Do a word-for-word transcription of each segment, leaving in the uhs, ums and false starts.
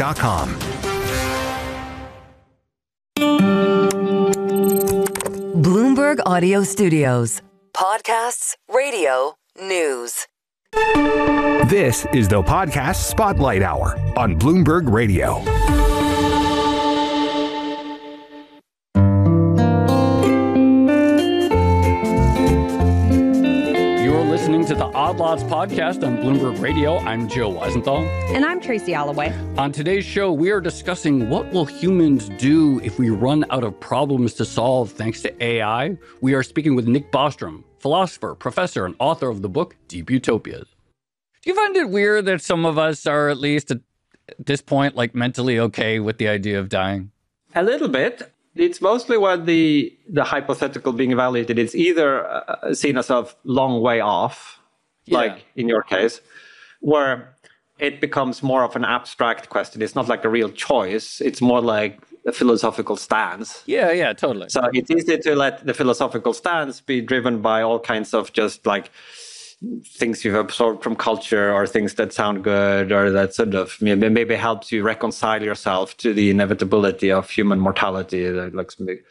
dot com. Bloomberg Audio Studios. Podcasts, radio, news. This is the Podcast Spotlight Hour on Bloomberg Radio. You're listening to the Odd Lots podcast on Bloomberg Radio. I'm Joe Weisenthal. And I'm Tracy Alloway. On today's show, we are discussing what will humans do if we run out of problems to solve thanks to A I. We are speaking with Nick Bostrom, philosopher, professor, and author of the book Deep Utopias. Do you find it weird that some of us are at least at this point like mentally okay with the idea of dying? A little bit. It's mostly when the the hypothetical being evaluated is either uh, seen as a long way off, Yeah. like in your case, where it becomes more of an abstract question. It's not like a real choice. It's more like a philosophical stance. Yeah, yeah, totally. So it's easy to let the philosophical stance be driven by all kinds of just like things you've absorbed from culture or things that sound good or that sort of maybe, maybe helps you reconcile yourself to the inevitability of human mortality. Like,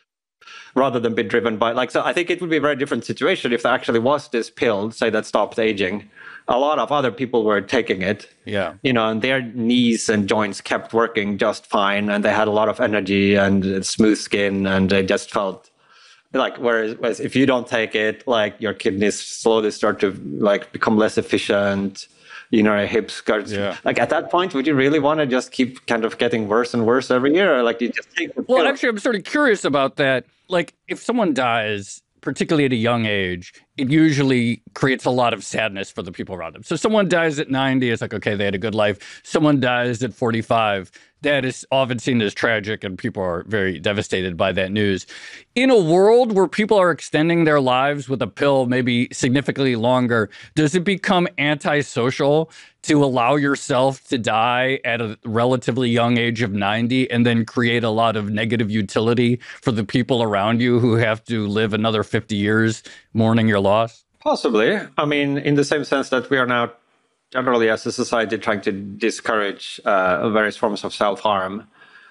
rather than be driven by like, so I think it would be a very different situation if there actually was this pill, say, that stopped aging. A lot of other people were taking it, Yeah. you know, and their knees and joints kept working just fine. And they had a lot of energy and smooth skin, and they just felt like, whereas, whereas if you don't take it, like your kidneys slowly start to like become less efficient, you know, your hips start, Yeah. like at that point, would you really want to just keep kind of getting worse and worse every year? Or like you just take the Well, pill? actually, I'm sort of curious about that. Like, if someone dies, particularly at a young age, it usually creates a lot of sadness for the people around them. So someone dies at ninety, it's like, okay, they had a good life. Someone dies at forty-five, that is often seen as tragic, and people are very devastated by that news. In a world where people are extending their lives with a pill maybe significantly longer, does it become antisocial to allow yourself to die at a relatively young age of ninety and then create a lot of negative utility for the people around you who have to live another fifty years mourning your loss? Possibly. I mean, in the same sense that we are now generally as a society trying to discourage uh, various forms of self-harm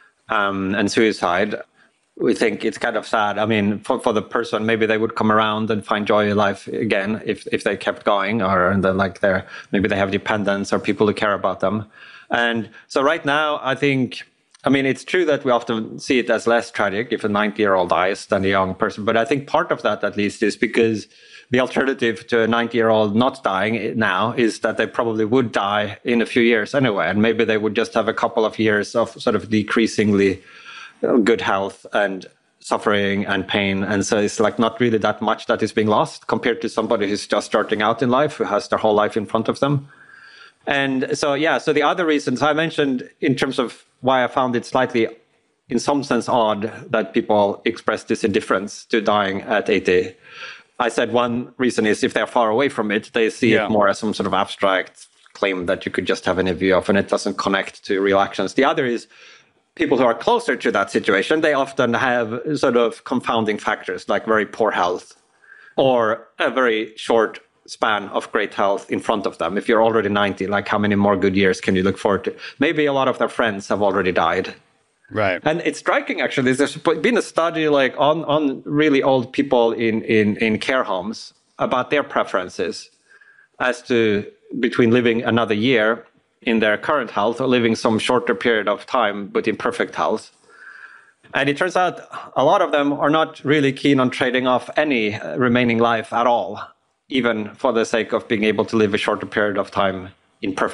um, and suicide. We think it's kind of sad. I mean, for, for the person, maybe they would come around and find joy in life again if, if they kept going, or and then like they're, maybe they have dependents or people who care about them. And so right now, I think, I mean, it's true that we often see it as less tragic if a ninety-year-old dies than a young person. But I think part of that, at least, is because the alternative to a ninety-year-old not dying now is that they probably would die in a few years anyway. And maybe they would just have a couple of years of sort of decreasingly good health and suffering and pain. And so it's like not really that much that is being lost compared to somebody who's just starting out in life, who has their whole life in front of them. And so, yeah, so the other reasons I mentioned in terms of why I found it slightly, in some sense, odd that people express this indifference to dying at eighty. I said one reason is if they're far away from it, they see Yeah. it more as some sort of abstract claim that you could just have any view of, and it doesn't connect to real actions. The other is people who are closer to that situation, they often have sort of confounding factors like very poor health or a very short span of great health in front of them. If you're already ninety, like how many more good years can you look forward to? Maybe a lot of their friends have already died. Right. And it's striking, actually. There's been a study like on, on really old people in, in, in care homes about their preferences as to between living another year in their current health or living some shorter period of time but in perfect health. And it turns out a lot of them are not really keen on trading off any remaining life at all, even for the sake of being able to live a shorter period of time in perfect